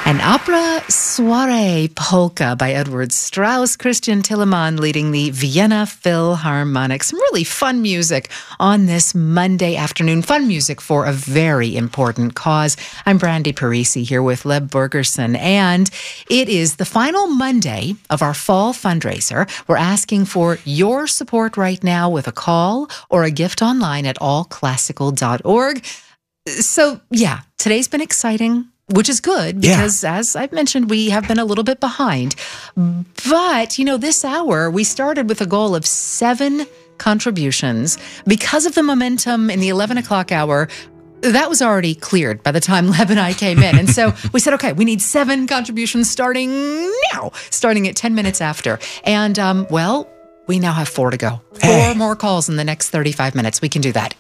An opera soiree polka by Edward Strauss, Christian Tillemann leading the Vienna Philharmonic. Some really fun music on this Monday afternoon. Fun music for a very important cause. I'm Brandy Parisi here with Leb Bergerson, and it is the final Monday of our fall fundraiser. We're asking for your support right now with a call or a gift online at allclassical.org. So, yeah, today's been exciting, which is good because, as I've mentioned, we have been a little bit behind. But, you know, this hour, we started with a goal of 7 contributions. Because of the momentum in the 11 o'clock hour, that was already cleared by the time Leb and I came in. And so we said, okay, we need 7 contributions starting now, starting at 10 minutes after. And, we now have 4 to go. 4 more calls in the next 35 minutes. We can do that.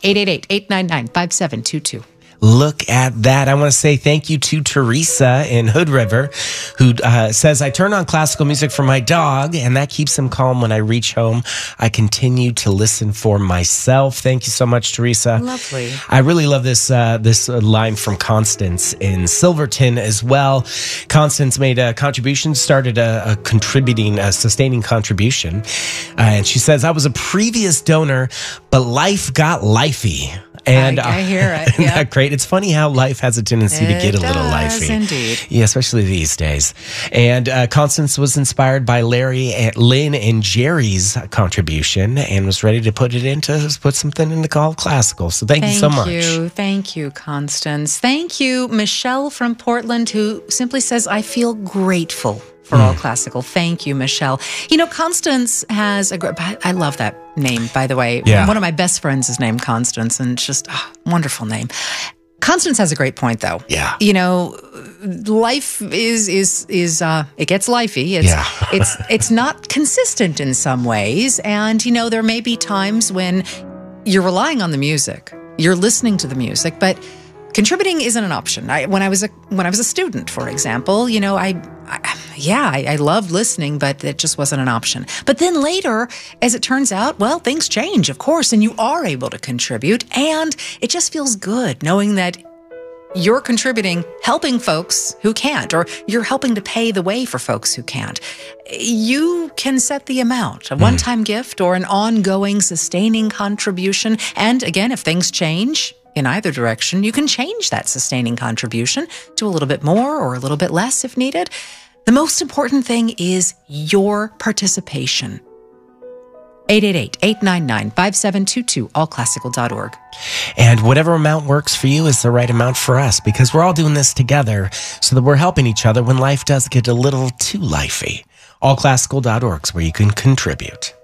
888-899-5722. Look at that. I want to say thank you to Teresa in Hood River, who says, I turn on classical music for my dog, and that keeps him calm when I reach home. I continue to listen for myself. Thank you so much, Teresa. Lovely. I really love this line from Constance in Silverton as well. Constance made a contribution, started a sustaining contribution. And she says, I was a previous donor, but life got lifey. And I hear it. Isn't that great? It's funny how life has a tendency to get a little lifey. Indeed. Yeah, especially these days. And Constance was inspired by Larry, Lynn, and Jerry's contribution and was ready to put something in the call classical. So thank you so much. Thank you, Constance. Thank you, Michelle from Portland, who simply says, I feel grateful for All Classical. Thank you, Michelle. You know, Constance has I love that name, by the way. Yeah. One of my best friends is named Constance, and it's just a wonderful name. Constance has a great point, though. Yeah. You know, life is it gets lifey. It's not consistent in some ways, and you know, there may be times when you're relying on the music, you're listening to the music, but contributing isn't an option. When I was a student, for example, you know, I loved listening, but it just wasn't an option. But then later, as it turns out, well, things change, of course, and you are able to contribute, and it just feels good knowing that you're contributing, helping folks who can't, or you're helping to pay the way for folks who can't. You can set the amount, a one-time gift or an ongoing sustaining contribution. And again, if things change in either direction, you can change that sustaining contribution to a little bit more or a little bit less if needed. The most important thing is your participation. 888-899-5722, allclassical.org. And whatever amount works for you is the right amount for us, because we're all doing this together so that we're helping each other when life does get a little too lifey. Allclassical.org is where you can contribute.